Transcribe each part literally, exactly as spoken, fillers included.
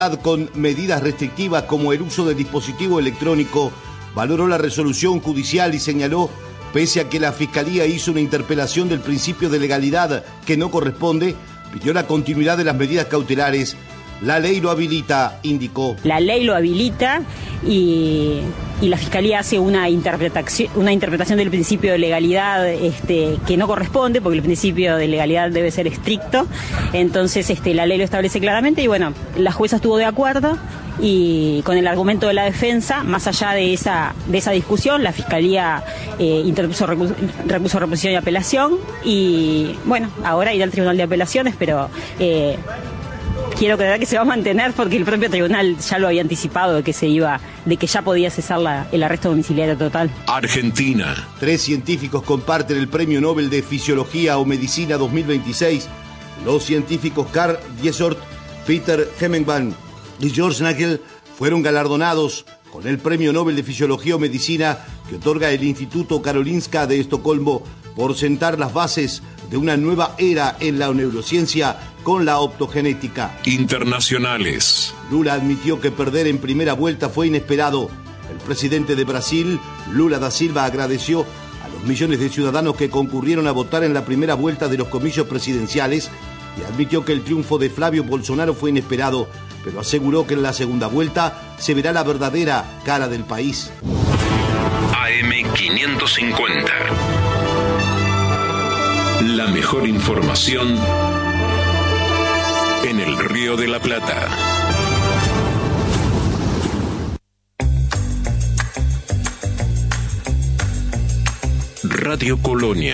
con medidas restrictivas como el uso del dispositivo electrónico, valoró la resolución judicial y señaló, pese a que la Fiscalía hizo una interpelación del principio de legalidad que no corresponde, pidió la continuidad de las medidas cautelares. La ley lo habilita, indicó. La ley lo habilita y, y la Fiscalía hace una interpretación, una interpretación del principio de legalidad este, que no corresponde, porque el principio de legalidad debe ser estricto. Entonces este, la ley lo establece claramente y bueno, la jueza estuvo de acuerdo y con el argumento de la defensa, más allá de esa, de esa discusión, la Fiscalía eh, interpuso recurso, recurso de reposición y apelación y bueno, ahora irá al Tribunal de Apelaciones, pero... Eh, Quiero creer que se va a mantener porque el propio tribunal ya lo había anticipado de que se iba, de que ya podía cesar la, el arresto domiciliario total. Argentina. Tres científicos comparten el Premio Nobel de Fisiología o Medicina dos mil veintiséis. Los científicos Karl Diesort, Peter Hemmelmann y George Nagel fueron galardonados con el Premio Nobel de Fisiología o Medicina que otorga el Instituto Karolinska de Estocolmo por sentar las bases de una nueva era en la neurociencia con la optogenética. Internacionales. Lula admitió que perder en primera vuelta fue inesperado. El presidente de Brasil, Lula da Silva, agradeció a los millones de ciudadanos que concurrieron a votar en la primera vuelta de los comicios presidenciales y admitió que el triunfo de Flavio Bolsonaro fue inesperado, pero aseguró que en la segunda vuelta se verá la verdadera cara del país. A M quinientos cincuenta. La mejor información en el Río de la Plata. Radio Colonia.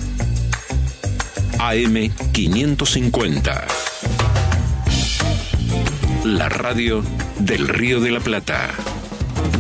A M quinientos cincuenta. La radio del Río de la Plata.